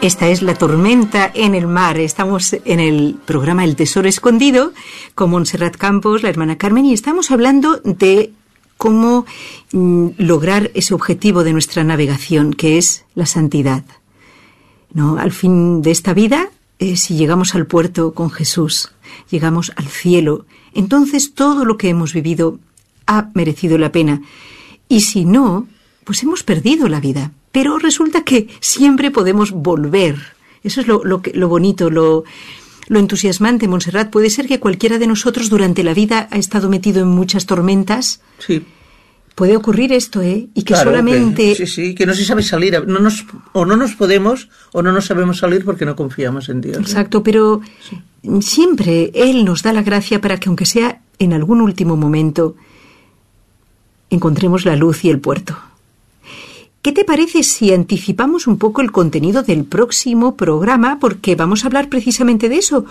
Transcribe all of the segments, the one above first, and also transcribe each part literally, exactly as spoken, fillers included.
Esta es La tormenta en el mar. Estamos en el programa El tesoro escondido con Montserrat Campos, la hermana Carmen, y estamos hablando de cómo mm, lograr ese objetivo de nuestra navegación, que es la santidad. ¿No? Al fin de esta vida, eh, si llegamos al puerto con Jesús, llegamos al cielo, entonces todo lo que hemos vivido ha merecido la pena. Y si no, pues hemos perdido la vida. Pero resulta que siempre podemos volver. Eso es lo, lo, que, lo bonito, lo, lo entusiasmante, Montserrat. Puede ser que cualquiera de nosotros durante la vida ha estado metido en muchas tormentas. Sí. Puede ocurrir esto, ¿eh? Y que claro, solamente... Que, sí, sí, que no se sabe salir. No nos, o no nos podemos o no nos sabemos salir porque no confiamos en Dios. Exacto, ¿eh? Pero sí. Siempre Él nos da la gracia para que, aunque sea en algún último momento, encontremos la luz y el puerto. ¿Qué te parece si anticipamos un poco el contenido del próximo programa? Porque vamos a hablar precisamente de eso.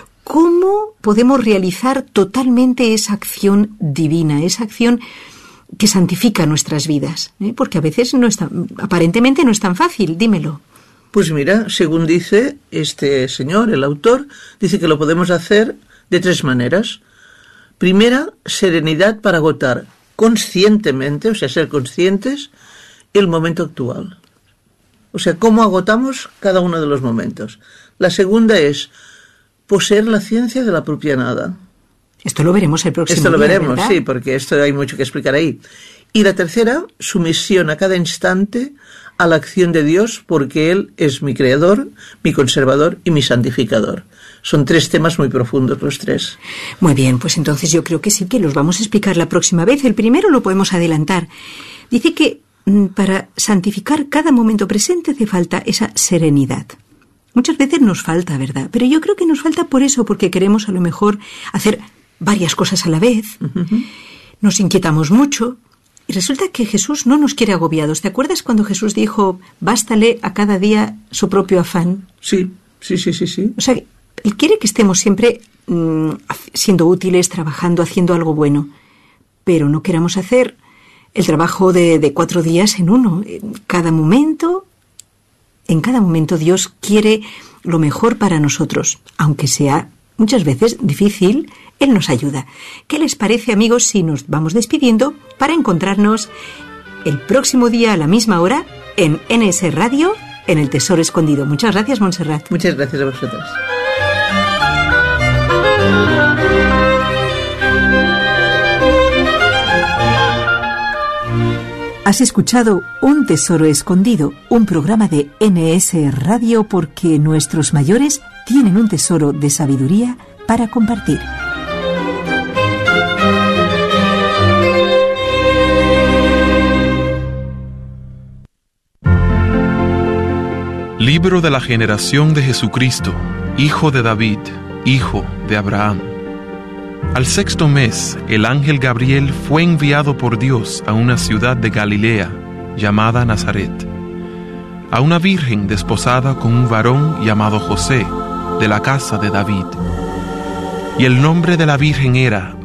¿Cómo podemos realizar totalmente esa acción divina, esa acción que santifica nuestras vidas? ¿Eh? Porque a veces no es tan, aparentemente no es tan fácil, dímelo. Pues mira, según dice este señor, el autor, dice que lo podemos hacer de tres maneras. Primera, serenidad para agotar conscientemente, o sea, ser conscientes, el momento actual. O sea, cómo agotamos cada uno de los momentos. La segunda es poseer la ciencia de la propia nada. Esto lo veremos el próximo Esto lo día, veremos, ¿verdad? Sí, porque esto hay mucho que explicar ahí. Y la tercera, sumisión a cada instante a la acción de Dios, porque Él es mi creador, mi conservador y mi santificador. Son tres temas muy profundos los tres. Muy bien, pues entonces yo creo que sí que los vamos a explicar la próxima vez. El primero lo podemos adelantar. Dice que para santificar cada momento presente hace falta esa serenidad. Muchas veces nos falta, ¿verdad? Pero yo creo que nos falta por eso, porque queremos a lo mejor hacer varias cosas a la vez. Uh-huh. Nos inquietamos mucho. Y resulta que Jesús no nos quiere agobiados. ¿Te acuerdas cuando Jesús dijo, bástale a cada día su propio afán? Sí, sí, sí, sí, sí. O sea, Él quiere que estemos siempre mmm, siendo útiles, trabajando, haciendo algo bueno. Pero no queramos hacer el trabajo de, de cuatro días en uno. En cada momento, en cada momento Dios quiere lo mejor para nosotros, aunque sea muchas veces difícil. Él nos ayuda. ¿Qué les parece, amigos, si nos vamos despidiendo para encontrarnos el próximo día a la misma hora en N S Radio, en El Tesoro Escondido? Muchas gracias, Montserrat. Muchas gracias a vosotros. Has escuchado Un Tesoro Escondido, un programa de N S Radio, porque nuestros mayores tienen un tesoro de sabiduría para compartir. Libro de la generación de Jesucristo, hijo de David, hijo de Abraham. Al sexto mes, el ángel Gabriel fue enviado por Dios a una ciudad de Galilea, llamada Nazaret, a una virgen desposada con un varón llamado José, de la casa de David. Y el nombre de la virgen era